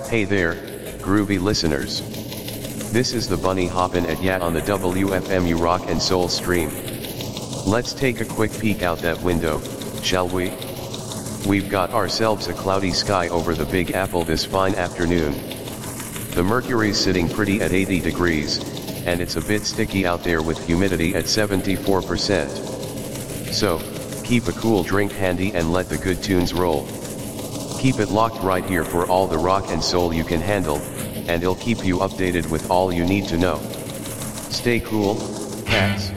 Hey there, groovy listeners. This is the Bunny hoppin' at ya on the WFMU Rock and Soul stream. Let's take a quick peek out that window, shall we? We've got ourselves a cloudy sky over the Big Apple this fine afternoon. The mercury's sitting pretty at 80 degrees, and it's a bit sticky out there with humidity at 74%. So, keep a cool drink handy and let the good tunes roll. Keep it locked right here for all the rock and soul you can handle, and it'll keep you updated with all you need to know. Stay cool, cats.